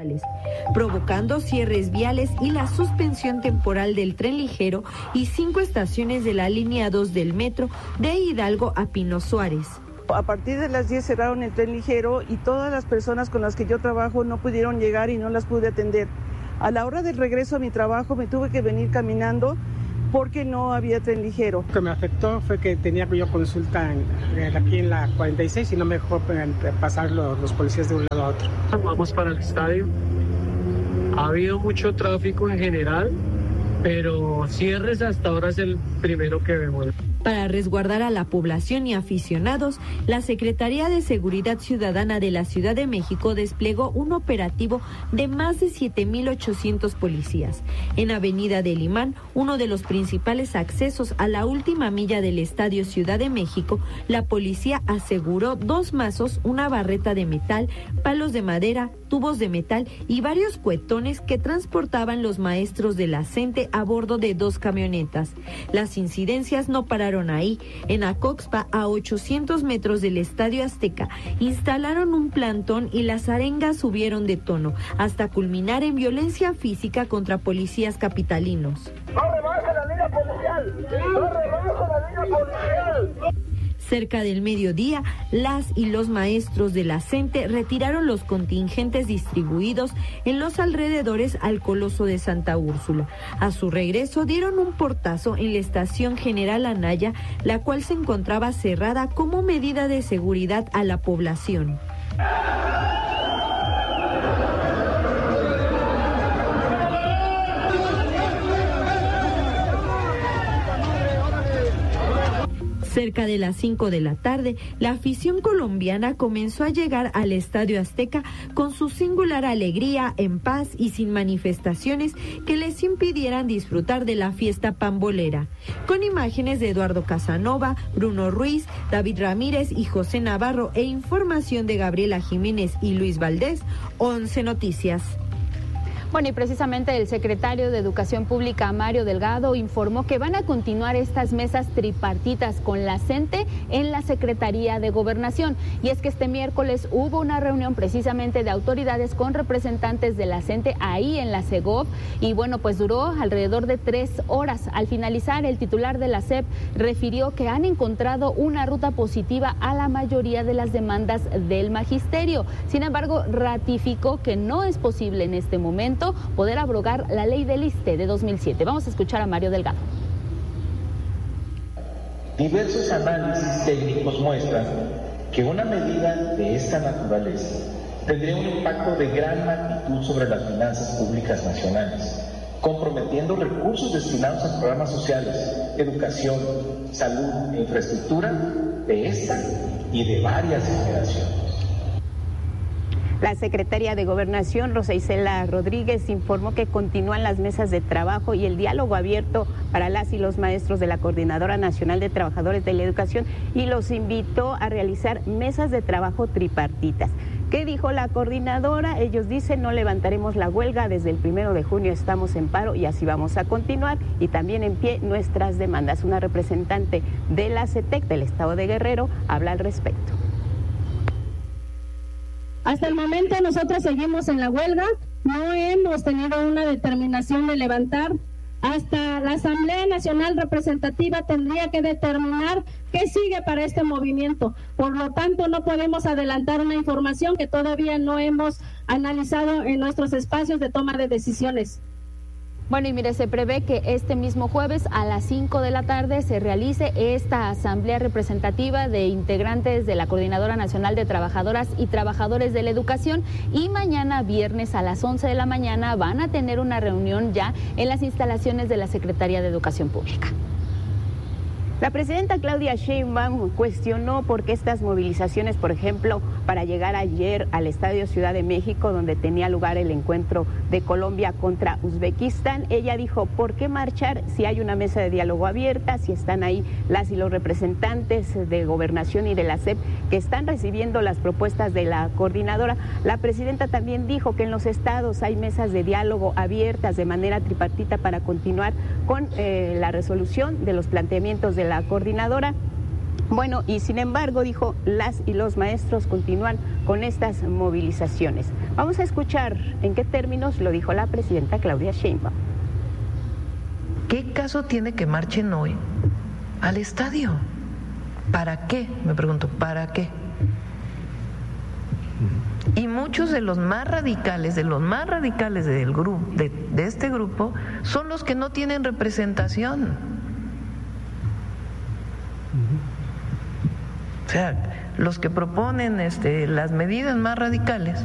sociales, provocando cierres viales y la suspensión temporal del tren ligero y 5 estaciones de la línea 2 del metro de Hidalgo a Pino Suárez. A partir de las 10 cerraron el tren ligero y todas las personas con las que yo trabajo no pudieron llegar y no las pude atender. A la hora del regreso a mi trabajo me tuve que venir caminando porque no había tren ligero. Lo que me afectó fue que tenía yo consulta aquí en la 46 y no me dejó pasar los policías de un lado a otro. Vamos para el estadio. Ha habido mucho tráfico en general, pero cierres hasta ahora es el primero que vemos. Para resguardar a la población y aficionados, la Secretaría de Seguridad Ciudadana de la Ciudad de México desplegó un operativo de más de 7,800 policías. En Avenida del Imán, uno de los principales accesos a la última milla del Estadio Ciudad de México, la policía aseguró 2 mazos, una barreta de metal, palos de madera, tubos de metal y varios cuetones que transportaban los maestros de la CENTE a bordo de 2 camionetas. Las incidencias no pararon ahí. En Acoxpa, a 800 metros del Estadio Azteca, instalaron un plantón y las arengas subieron de tono, hasta culminar en violencia física contra policías capitalinos. ¡Corre baja la línea policial! ¡Corre baja la línea policial! Cerca del mediodía, las y los maestros de la CENTE retiraron los contingentes distribuidos en los alrededores al Coloso de Santa Úrsula. A su regreso dieron un portazo en la estación General Anaya, la cual se encontraba cerrada como medida de seguridad a la población. Cerca de las 5 de la tarde, la afición colombiana comenzó a llegar al Estadio Azteca con su singular alegría, en paz y sin manifestaciones que les impidieran disfrutar de la fiesta pambolera. Con imágenes de Eduardo Casanova, Bruno Ruiz, David Ramírez y José Navarro e información de Gabriela Jiménez y Luis Valdés, 11 Noticias. Bueno, y precisamente el secretario de Educación Pública, Mario Delgado, informó que van a continuar estas mesas tripartitas con la CENTE en la Secretaría de Gobernación. Y es que este miércoles hubo una reunión precisamente de autoridades con representantes de la CENTE ahí en la CEGOV y bueno, pues duró alrededor de 3 horas. Al finalizar, el titular de la SEP refirió que han encontrado una ruta positiva a la mayoría de las demandas del magisterio. Sin embargo, ratificó que no es posible en este momento poder abrogar la ley del ISSSTE de 2007. Vamos a escuchar a Mario Delgado. Diversos análisis técnicos muestran que una medida de esta naturaleza tendría un impacto de gran magnitud sobre las finanzas públicas nacionales, comprometiendo recursos destinados a programas sociales, educación, salud e infraestructura de esta y de varias generaciones. La secretaria de Gobernación, Rosa Isela Rodríguez, informó que continúan las mesas de trabajo y el diálogo abierto para las y los maestros de la Coordinadora Nacional de Trabajadores de la Educación y los invitó a realizar mesas de trabajo tripartitas. ¿Qué dijo la coordinadora? Ellos dicen: no levantaremos la huelga, desde el 1 de junio estamos en paro y así vamos a continuar, y también en pie nuestras demandas. Una representante de la CETEC del Estado de Guerrero habla al respecto. Hasta el momento nosotros seguimos en la huelga, no hemos tenido una determinación de levantar. Hasta la Asamblea Nacional Representativa tendría que determinar qué sigue para este movimiento. Por lo tanto, no podemos adelantar una información que todavía no hemos analizado en nuestros espacios de toma de decisiones. Bueno, y mire, se prevé que este mismo jueves a las 5 de la tarde se realice esta asamblea representativa de integrantes de la Coordinadora Nacional de Trabajadoras y Trabajadores de la Educación, y mañana viernes a las 11 de la mañana van a tener una reunión ya en las instalaciones de la Secretaría de Educación Pública. La presidenta Claudia Sheinbaum cuestionó por qué estas movilizaciones, por ejemplo, para llegar ayer al Estadio Ciudad de México, donde tenía lugar el encuentro de Colombia contra Uzbekistán. Ella dijo: ¿por qué marchar si hay una mesa de diálogo abierta, si están ahí las y los representantes de Gobernación y de la SEP que están recibiendo las propuestas de la coordinadora? La presidenta también dijo que en los estados hay mesas de diálogo abiertas de manera tripartita para continuar con la resolución de los planteamientos de la coordinadora. Bueno, y sin embargo, dijo, las y los maestros continúan con estas movilizaciones. Vamos a escuchar en qué términos lo dijo la presidenta Claudia Sheinbaum. ¿Qué caso tiene que marchen hoy al estadio? ¿Para qué? Me pregunto, ¿para qué? Y muchos de los más radicales del grupo, de este grupo, son los que no tienen representación. O sea, los que proponen las medidas más radicales